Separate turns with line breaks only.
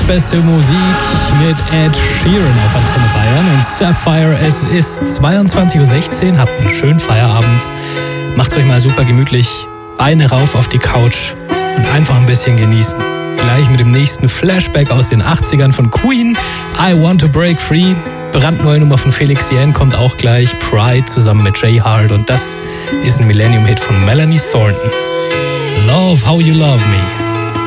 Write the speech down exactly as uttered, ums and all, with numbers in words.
beste Musik mit Ed Sheeran auf Antenne Bayern und Sapphire. Es ist zweiundzwanzig Uhr sechzehn, habt einen schönen Feierabend, macht's euch mal super gemütlich, Beine rauf auf die Couch und einfach ein bisschen genießen. Gleich mit dem nächsten Flashback aus den achtzigern von Queen, I Want to Break Free. Brandneue Nummer von Felix Jähn kommt auch gleich, Pride zusammen mit Jay Hart, und das ist ein Millennium-Hit von Melanie Thornton. Love How You Love Me.